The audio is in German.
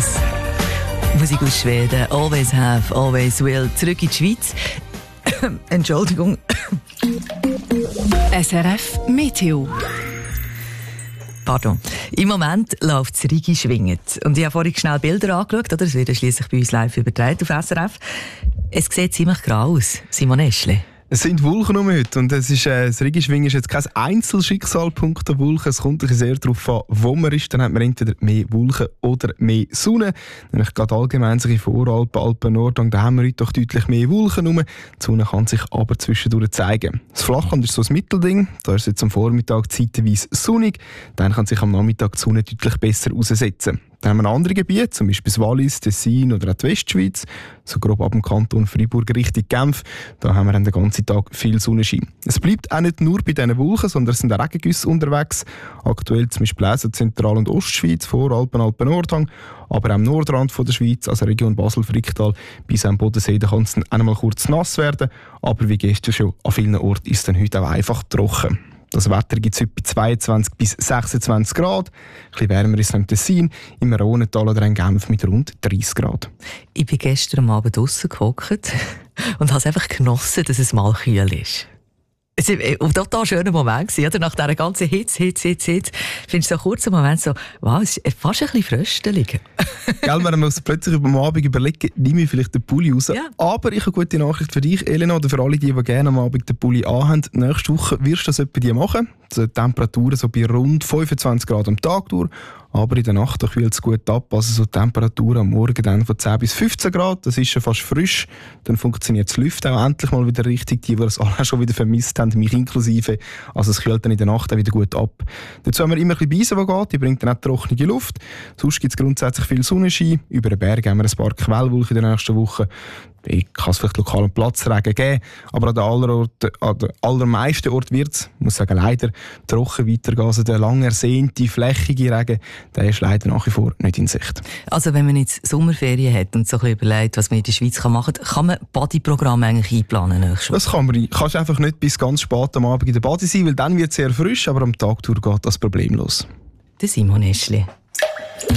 1. Musik aus Schweden. Always have, always will. Zurück in die Schweiz. Entschuldigung. SRF Meteo. Pardon. Im Moment läuft es Rigi schwingend. Und ich habe vorhin schnell Bilder angeschaut, oder? Es wird schliesslich bei uns live übertragen auf SRF. Es sieht ziemlich grau aus, Simon Eschli. Es sind Wolken heute und das Rigi-Schwingen ist jetzt kein Einzelschicksalpunkt der Wolken. Es kommt sehr darauf an, wo man ist. Dann hat man entweder mehr Wolken oder mehr Sonne. Nämlich gerade allgemein sich in Voralpen, Alpen, Nordrhein, da haben wir heute doch deutlich mehr Wolken rum. Die Sonne kann sich aber zwischendurch zeigen. Das Flachland ist so ein Mittelding. Da ist es jetzt am Vormittag zeitweise sonnig. Dann kann sich am Nachmittag die Sonne deutlich besser aussetzen. Dann haben wir andere Gebiete, zum Beispiel das Wallis, Tessin oder auch die Westschweiz, so grob ab dem Kanton Freiburg Richtung Genf. Da haben wir den ganzen Tag viel Sonnenschein. Es bleibt auch nicht nur bei diesen Wolken, sondern es sind auch Regengüsse unterwegs. Aktuell zum Beispiel auch Zentral- und Ostschweiz, Voralpen, Alpen, Nordhang, aber auch am Nordrand von der Schweiz, also Region Basel-Fricktal, bis am Bodensee, da kann es dann einmal kurz nass werden. Aber wie gestern schon, an vielen Orten ist es dann heute auch einfach trocken. Das Wetter gibt es heute bei 22 bis 26 Grad. Ein bisschen wärmer ist es im Tessin, im Rhonental oder in Genf mit rund 30 Grad. Ich bin gestern am Abend draussen gehockt und habe es einfach genossen, dass es mal kühl ist. Es war ein total schöner Moment, oder? Nach dieser ganzen Hitze. Findest du so kurz einen Moment so, wow, es ist fast ein bisschen fröstelig. Gell, wenn man sich plötzlich am Abend überlegen, nehme ich vielleicht den Pulli raus. Ja. Aber ich habe eine gute Nachricht für dich, Elena, oder für alle, die gerne am Abend den Pulli anhaben. Nächste Woche wirst du das etwa die machen. Die Temperaturen so bei rund 25 Grad am Tag durch. Aber in der Nacht kühlt es gut ab. Also so Temperaturen am Morgen dann von 10 bis 15 Grad. Das ist schon fast frisch. Dann funktioniert das Lüften auch endlich mal wieder richtig. Die es alle schon wieder vermisst haben, mich inklusive. Also es kühlt dann in der Nacht auch wieder gut ab. Dazu haben wir immer ein bisschen Beise, die geht. Die bringt dann auch trockene Luft. Sonst gibt es grundsätzlich viel Sonnenschein. Über den Berg haben wir ein paar Quellwolken in der nächsten Woche. Ich kann es vielleicht lokalen Platzregen geben, aber an den allermeisten Orten wird es, muss sagen, leider trocken weitergehen. Also der lang ersehnte, flächige Regen, der ist leider nach wie vor nicht in Sicht. Also wenn man jetzt Sommerferien hat und so ein bisschen überlegt, was man in der Schweiz machen kann man Bodyprogramme eigentlich einplanen? Das kann man. Kannst einfach nicht bis ganz spät am Abend in der Body sein, weil dann wird es sehr frisch, aber am Tag durch geht das problemlos. Der Simon Eschli.